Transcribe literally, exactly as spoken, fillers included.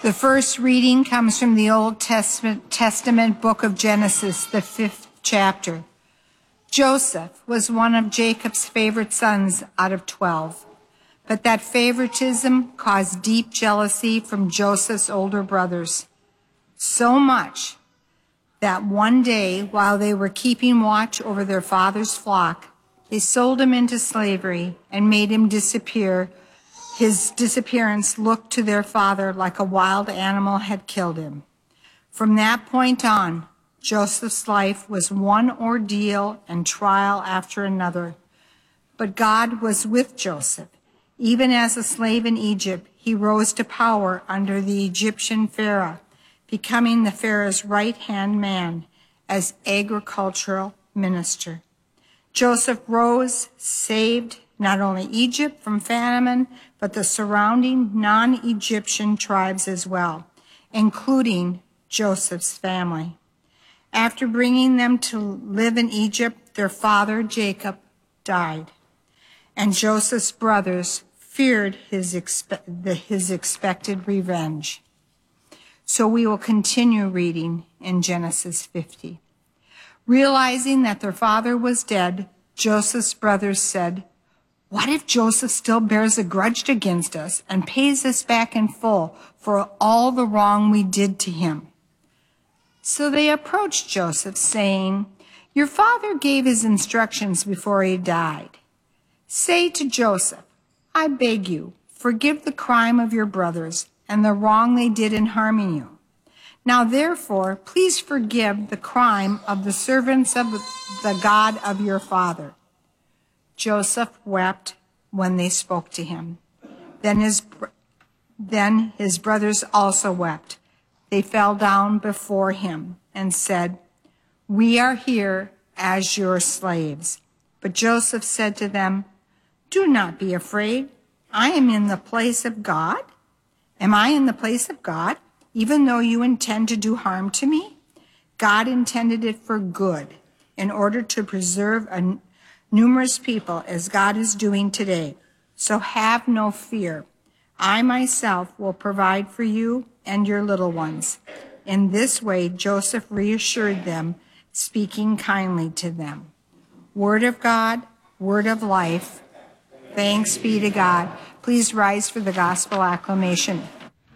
The first reading comes from the Old Testament, Testament book of Genesis, the fifth chapter. Joseph was one of Jacob's favorite sons out of twelve, but that favoritism caused deep jealousy from Joseph's older brothers, so much that one day, while they were keeping watch over their father's flock, they sold him into slavery and made him disappear. His disappearance looked to their father like a wild animal had killed him. From that point on, Joseph's life was one ordeal and trial after another. But God was with Joseph. Even as a slave in Egypt, he rose to power under the Egyptian Pharaoh, becoming the Pharaoh's right-hand man as agricultural minister. Joseph rose, saved not only Egypt from famine, but the surrounding non-Egyptian tribes as well, including Joseph's family. After bringing them to live in Egypt, their father, Jacob, died, and Joseph's brothers feared his, expe- the, his expected revenge. So we will continue reading in Genesis fifty. Realizing that their father was dead, Joseph's brothers said, "What if Joseph still bears a grudge against us and pays us back in full for all the wrong we did to him?" So they approached Joseph, saying, "Your father gave his instructions before he died. Say to Joseph, 'I beg you, forgive the crime of your brothers and the wrong they did in harming you. Now, therefore, please forgive the crime of the servants of the God of your father.'" Joseph wept when they spoke to him. Then his, then his brothers also wept. They fell down before him and said, "We are here as your slaves." But Joseph said to them, "Do not be afraid. I am in the place of God. Am I in the place of God, even though you intend to do harm to me? God intended it for good, in order to preserve a numerous people as God is doing today. So have no fear. I myself will provide for you and your little ones." In this way, Joseph reassured them, speaking kindly to them. Word of God, word of life. Thanks be to God. Please rise for the gospel acclamation.